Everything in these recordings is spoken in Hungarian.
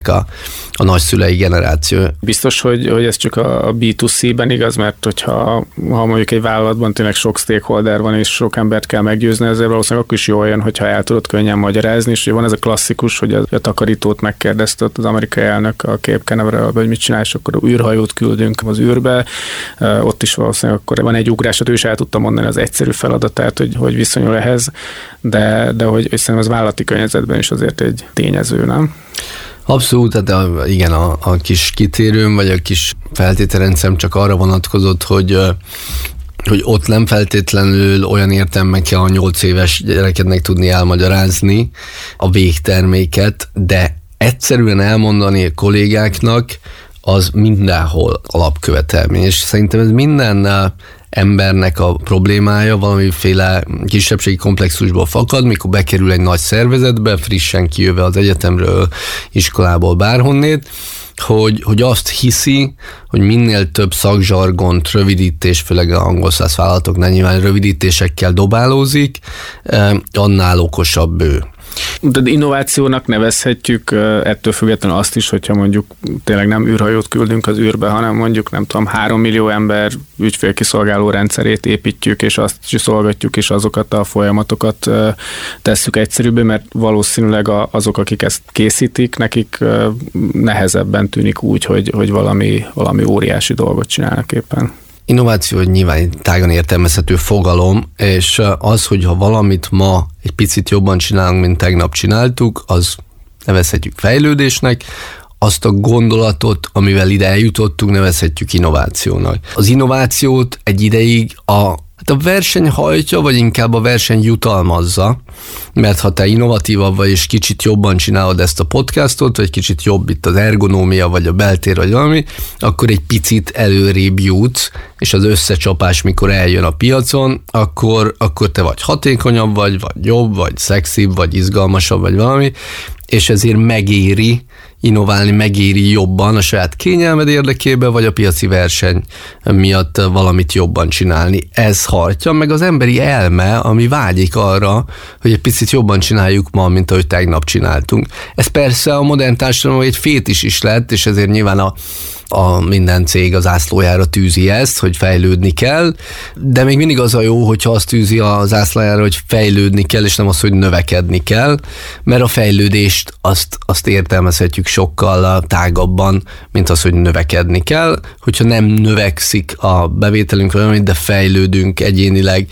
a nagyszülei generáció. Biztos, hogy ez csak a B2C-ben igaz, mert hogyha mondjuk egy vállalatban tényleg sok stakeholder van, és sok embert kell meggyőzni, ezért valószínűleg akkor is jól jön, hogyha el tudod könnyen magyarázni, és van ez a klasszikus, hogy a takarítót megkérdezte az amerikai elnök a Cape Canaveral, hogy mit csinál, és akkor űrhajót küldünk az űrbe. Ott is valószínűleg akkor van egy ugrás, hogy ő is el tudta mondani az egyszerű feladatát, hogy viszonyul ehhez, de hogy szerintem az vállalati környezetben is azért egy tényező, nem? Abszolút, tehát igen, a kis kitérőm, vagy a kis feltételrendszerem csak arra vonatkozott, hogy ott nem feltétlenül olyan értelme kell a 8 éves gyerekednek tudni elmagyarázni a végterméket, de egyszerűen elmondani a kollégáknak, az mindenhol alapkövetelmény, és szerintem ez minden embernek a problémája valamiféle kisebbségi komplexusból fakad, mikor bekerül egy nagy szervezetbe, frissen kijöve az egyetemről, iskolából, bárhonnét, hogy azt hiszi, hogy minél több szakzsargont, rövidítés, főleg az angol száz vállalatoknál nyilván rövidítésekkel dobálózik, annál okosabb ő. De innovációnak nevezhetjük ettől függetlenül azt is, hogyha mondjuk tényleg nem űrhajót küldünk az űrbe, hanem mondjuk nem tudom, 3 millió ember ügyfélkiszolgáló rendszerét építjük, és azt is szolgatjuk, és azokat a folyamatokat tesszük egyszerűbbé, mert valószínűleg azok, akik ezt készítik, nekik nehezebben tűnik úgy, hogy valami óriási dolgot csinálnak éppen. Innováció egy nyilván tágan értelmezhető fogalom, és az, hogyha valamit ma egy picit jobban csinálunk, mint tegnap csináltuk, az nevezhetjük fejlődésnek, azt a gondolatot, amivel ide eljutottunk, nevezhetjük innovációnak. Az innovációt egy ideig a verseny hajtja, vagy inkább a verseny jutalmazza, mert ha te innovatívabb vagy, és kicsit jobban csinálod ezt a podcastot, vagy kicsit jobb itt az ergonómia, vagy a beltér, vagy valami, akkor egy picit előrébb jutsz, és az összecsapás, mikor eljön a piacon, akkor te vagy hatékonyabb vagy jobb, vagy szexibb, vagy izgalmasabb, vagy valami, és ezért megéri innoválni, megéri jobban a saját kényelmed érdekében, vagy a piaci verseny miatt valamit jobban csinálni. Ez hartja meg az emberi elme, ami vágyik arra, hogy egy picit jobban csináljuk ma, mint ahogy tegnap csináltunk. Ez persze a modern társadalomban egy fétis is lett, és ezért nyilván a minden cég az zászlójára tűzi ezt, hogy fejlődni kell, de még mindig az a jó, hogyha azt tűzi a zászlójára, hogy fejlődni kell, és nem az, hogy növekedni kell, mert a fejlődést azt értelmezhetjük sokkal tágabban, mint az, hogy növekedni kell. Hogyha nem növekszik a bevételünk, de fejlődünk egyénileg,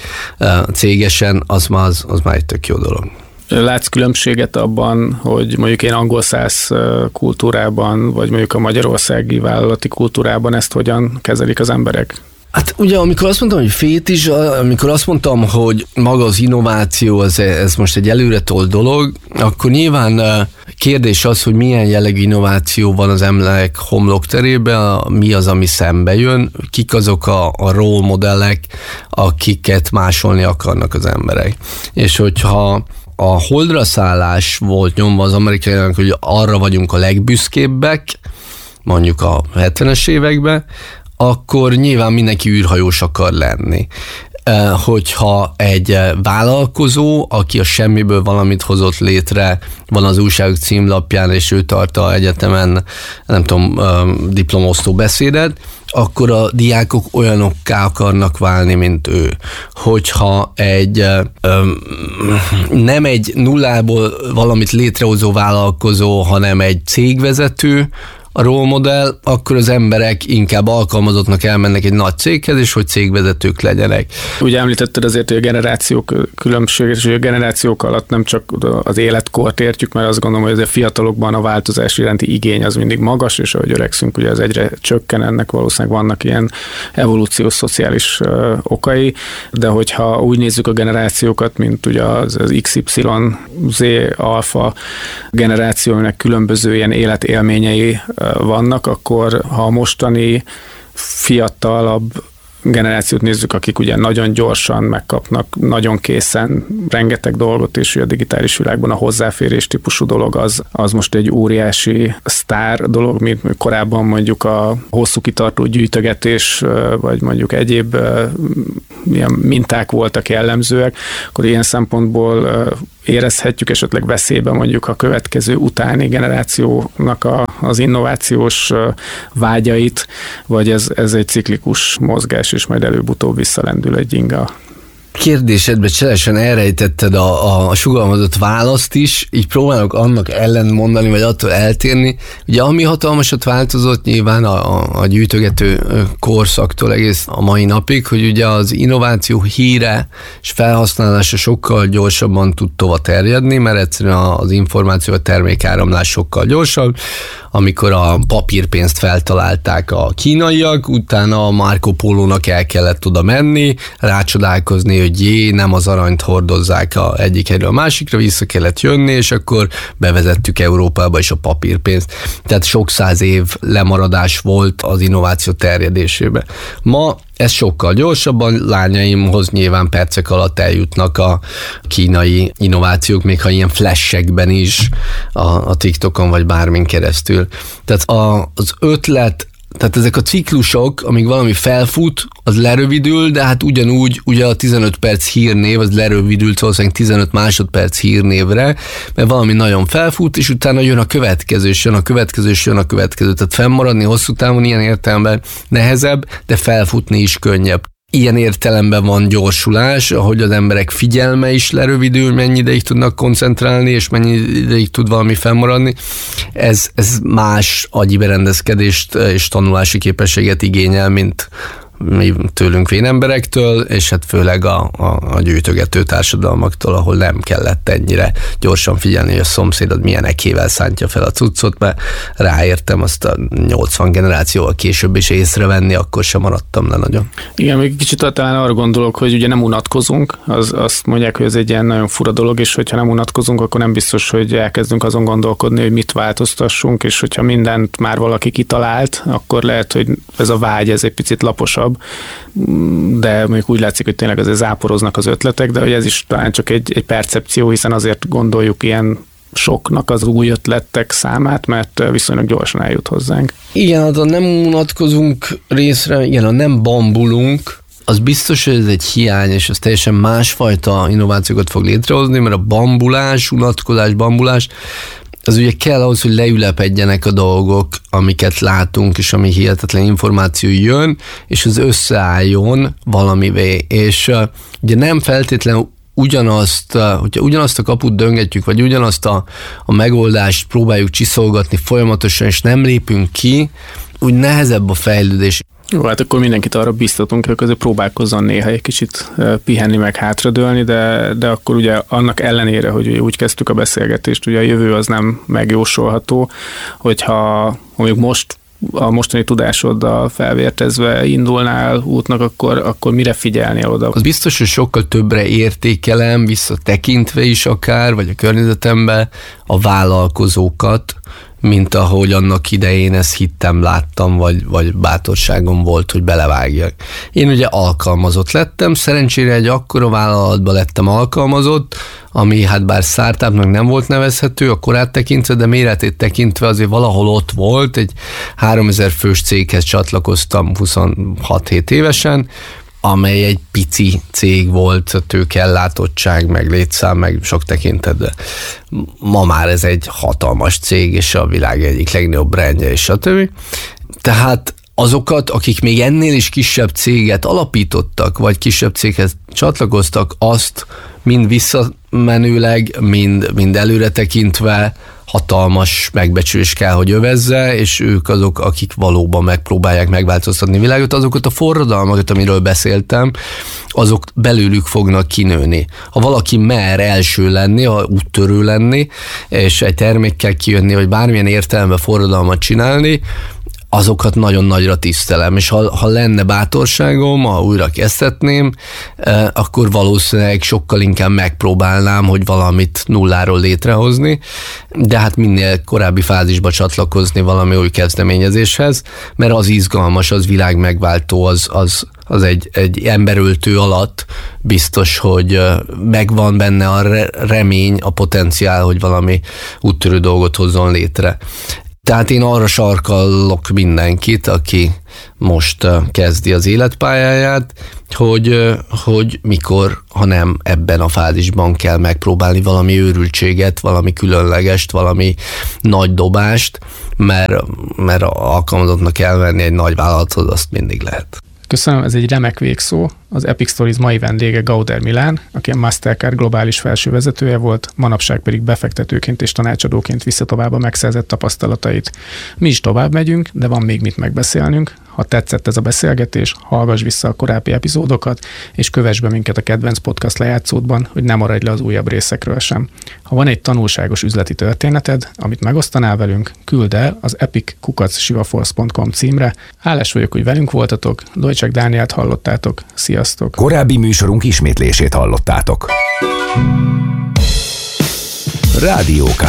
cégesen, az már egy tök jó dolog. Látsz különbséget abban, hogy mondjuk én angol száz kultúrában, vagy mondjuk a magyarországi vállalati kultúrában ezt hogyan kezelik az emberek? Hát ugye, amikor azt mondtam, hogy fétis, amikor azt mondtam, hogy maga az innováció, ez most egy előretolt dolog, akkor nyilván kérdés az, hogy milyen jellegű innováció van az emberek homlokterében, mi az, ami szembe jön, kik azok a role modellek, akiket másolni akarnak az emberek. És hogyha a holdra szállás volt nyomva az amerikaiak, hogy arra vagyunk a legbüszkébbek, mondjuk a 70-es években, akkor nyilván mindenki űrhajós akar lenni. Hogyha egy vállalkozó, aki a semmiből valamit hozott létre, van az újságok címlapján, és ő tart az egyetemen, nem tudom, diplomosztó beszédet, akkor a diákok olyanokká akarnak válni, mint ő. Hogyha nem egy nullából valamit létrehozó vállalkozó, hanem egy cégvezető, a role modell, akkor az emberek inkább alkalmazottnak elmennek egy nagy céghez, és hogy cégvezetők legyenek. Ugye említetted azért, hogy a generációk különbség, és hogy a generációk alatt nem csak az életkort értjük, mert azt gondolom, hogy a fiatalokban a változás iránti igény az mindig magas, és ahogy öregszünk, ugye az egyre csökken, ennek valószínűleg vannak ilyen evolúciós, szociális okai, de hogyha úgy nézzük a generációkat, mint ugye az XY, Z, alfa generációnak különböző ilyen életélményei vannak, akkor ha a mostani fiatalabb generációt nézzük, akik ugye nagyon gyorsan megkapnak, nagyon készen rengeteg dolgot, és a digitális világban a hozzáférés típusú dolog az most egy óriási sztár dolog, mint korábban mondjuk a hosszú kitartó gyűjtögetés, vagy mondjuk egyéb ilyen minták voltak jellemzőek, akkor ilyen szempontból érezhetjük esetleg veszélybe mondjuk a következő utáni generációnak az innovációs vágyait, vagy ez egy ciklikus mozgás, és majd előbb-utóbb visszalendül egy inga? Kérdésedbe cselesen elrejtetted a sugalmazott választ is, így próbálok annak ellen mondani, vagy attól eltérni. Ugye ami hatalmasat változott nyilván a gyűjtögető korszaktól egész a mai napig, hogy ugye az innováció híre és felhasználása sokkal gyorsabban tud tovább terjedni, mert egyszerűen az információ, a termékáramlás sokkal gyorsabb. Amikor a papírpénzt feltalálták a kínaiak, utána a Marco Polónak el kellett oda menni, rácsodálkozni, hogy nem az aranyt hordozzák egyik helyről a másikra, vissza kellett jönni, és akkor bevezettük Európába is a papírpénzt. Tehát sok száz év lemaradás volt az innováció terjedésébe. Ma ez sokkal gyorsabban, lányaimhoz nyilván percek alatt eljutnak a kínai innovációk, még ha ilyen flashekben is, a TikTokon vagy bármin keresztül. Tehát az ötlet, tehát ezek a ciklusok, amíg valami felfut, az lerövidül, de hát ugyanúgy ugye a 15 perc hírnév, az lerövidült valószínűleg 15 másodperc hírnévre, mert valami nagyon felfut, és utána jön a következő, és jön a következő, és jön a következő. Tehát fennmaradni hosszú távon ilyen értelemben nehezebb, de felfutni is könnyebb. Ilyen értelemben van gyorsulás, ahogy az emberek figyelme is lerövidül, mennyi ideig tudnak koncentrálni, és mennyi ideig tud valami fennmaradni. Ez más agyi berendezkedést és tanulási képességet igényel, mint mi tőlünk vénemberektől, és hát főleg a gyűjtögető társadalmaktól, ahol nem kellett ennyire gyorsan figyelni, hogy a szomszédod milyen ekével szántja fel a cuccot, mert ráértem azt a 80 generációval később is észrevenni, akkor sem maradtam le nagyon. Igen, még kicsit talán arra gondolok, hogy ugye nem unatkozunk, azt mondják, hogy ez egy ilyen nagyon fura dolog, és hogyha nem unatkozunk, akkor nem biztos, hogy elkezdünk azon gondolkodni, hogy mit változtassunk, és hogyha mindent már valaki kitalált, akkor lehet, hogy ez a vágy, ez egy picit laposabb, de mondjuk úgy látszik, hogy tényleg azért záporoznak az ötletek, de hogy ez is talán csak egy percepció, hiszen azért gondoljuk ilyen soknak az új ötletek számát, mert viszonylag gyorsan eljut hozzánk. Igen, ha nem unatkozunk részre, igen, ha nem bambulunk, az biztos, hogy ez egy hiány, és ez teljesen másfajta innovációkat fog létrehozni, mert a bambulás, unatkozás, bambulás, az ugye kell ahhoz, hogy leülepedjenek a dolgok, amiket látunk, és ami hihetetlen információ jön, és az összeálljon valamivé. És ugye nem feltétlenül hogyha ugyanazt a kaput döngetjük, vagy ugyanazt a megoldást próbáljuk csiszolgatni folyamatosan, és nem lépünk ki, úgy nehezebb a fejlődés. Jó, hát akkor mindenkit arra biztatunk, hogy közben próbálkozzon néha egy kicsit pihenni, meg hátradőlni, de akkor ugye annak ellenére, hogy úgy kezdtük a beszélgetést, ugye a jövő az nem megjósolható, hogyha mondjuk most a mostani tudásoddal felvértezve indulnál útnak, akkor mire figyelnél oda? Az biztos, hogy sokkal többre értékelem, visszatekintve is akár, vagy a környezetemben a vállalkozókat, mint ahogy annak idején ezt hittem, láttam, vagy bátorságom volt, hogy belevágjak. Én ugye alkalmazott lettem, szerencsére egy akkora vállalatban lettem alkalmazott, ami hát bár startupnak nem volt nevezhető, a korát tekintve, de méretét tekintve azért valahol ott volt, egy 3000 fős céghez csatlakoztam 26-7 évesen, amely egy pici cég volt, tőkeellátottság, meg létszám, meg sok tekintetben. Ma már ez egy hatalmas cég, és a világ egyik legnagyobb brandje, és stb. Tehát azokat, akik még ennél is kisebb céget alapítottak, vagy kisebb céghez csatlakoztak, azt mind visszamenőleg, mind előre tekintve hatalmas megbecsülés kell, hogy övezze, és ők azok, akik valóban megpróbálják megváltoztatni a világot, azokat a forradalmakat, amiről beszéltem, azok belőlük fognak kinőni. Ha valaki mer első lenni, ha úttörő lenni, és egy termékkel kijönni, vagy bármilyen értelemben forradalmat csinálni, azokat nagyon nagyra tisztelem, és ha lenne bátorságom, ha újra kezdhetném, akkor valószínűleg sokkal inkább megpróbálnám, hogy valamit nulláról létrehozni, de hát minél korábbi fázisba csatlakozni valami új kezdeményezéshez, mert az izgalmas, az világ megváltó, az egy emberöltő alatt biztos, hogy megvan benne a remény, a potenciál, hogy valami úttörő dolgot hozzon létre. Tehát én arra sarkallok mindenkit, aki most kezdi az életpályáját, hogy mikor, ha nem ebben a fázisban kell megpróbálni valami őrültséget, valami különlegest, valami nagy dobást, mert alkalmazottnak elvenni egy nagy vállalathoz, azt mindig lehet. Köszönöm, ez egy remek végszó. Az Epic Stories mai vendége Gauder Milán, aki a Mastercard globális felsővezetője volt, manapság pedig befektetőként és tanácsadóként vissza tovább a megszerzett tapasztalatait. Mi is tovább megyünk, de van még mit megbeszélnünk. Ha tetszett ez a beszélgetés, hallgass vissza a korábbi epizódokat, és kövess be minket a kedvenc podcast lejátszódban, hogy ne maradj le az újabb részekről sem. Ha van egy tanulságos üzleti történeted, amit megosztanál velünk, küld el az epic@sivaforce.com címre. Hálás vagyok, hogy velünk voltatok, Dojcsák Dánielt hallottátok. Sziasztok! Korábbi műsorunk ismétlését hallottátok. Rádió K.